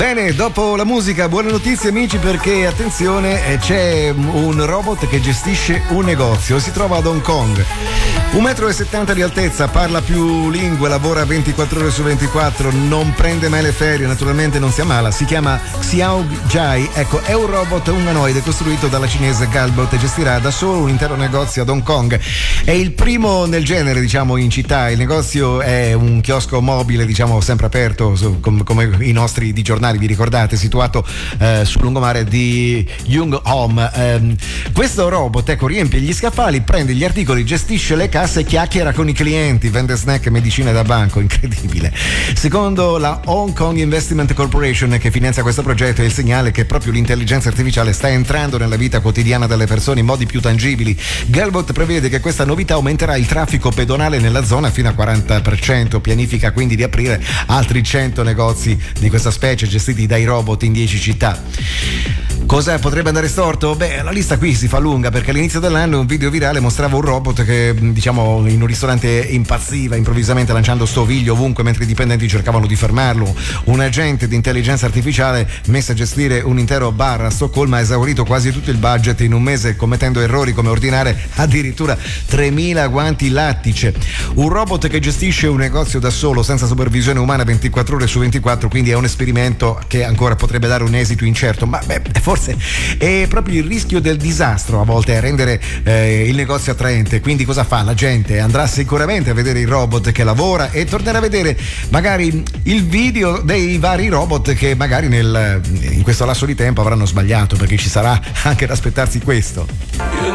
Bene, dopo la musica, buone notizie amici, perché attenzione, c'è un robot che gestisce un negozio, si trova ad Hong Kong. 1,70 m di altezza, parla più lingue, lavora 24 ore su 24, non prende mai le ferie, naturalmente non si ammala, si chiama Xiao Jai. Ecco, è un robot umanoide costruito dalla cinese Galbot e gestirà da solo un intero negozio ad Hong Kong. È il primo nel genere, diciamo, in città. Il negozio è un chiosco mobile, diciamo, sempre aperto, come i nostri di giornali, vi ricordate, situato sul lungomare di Yung Home. Questo robot, ecco, riempie gli scaffali, prende gli articoli, gestisce le casse e chiacchiera con i clienti, vende snack e medicine da banco, incredibile. Secondo la Hong Kong Investment Corporation, che finanzia questo progetto, è il segnale che proprio l'intelligenza artificiale sta entrando nella vita quotidiana delle persone in modi più tangibili. Galbot prevede che questa novità aumenterà il traffico pedonale nella zona fino al 40%, pianifica quindi di aprire altri 100 negozi di questa specie gestiti dai robot in 10 città. Cosa potrebbe andare storto? Beh, la lista qui si fa lunga, perché all'inizio dell'anno un video virale mostrava un robot che, diciamo, in un ristorante impazziva improvvisamente lanciando stoviglie ovunque mentre i dipendenti cercavano di fermarlo. Un agente di intelligenza artificiale messo a gestire un intero bar a Stoccolma ha esaurito quasi tutto il budget in un mese, commettendo errori come ordinare addirittura 3.000 guanti lattice. Un robot che gestisce un negozio da solo senza supervisione umana 24 ore su 24, quindi è un esperimento che ancora potrebbe dare un esito incerto, ma forse è proprio il rischio del disastro a volte a rendere il negozio attraente. Quindi cosa fa la gente? Andrà sicuramente a vedere il robot che lavora e tornerà a vedere magari il video dei vari robot che magari in questo lasso di tempo avranno sbagliato, perché ci sarà anche da aspettarsi questo.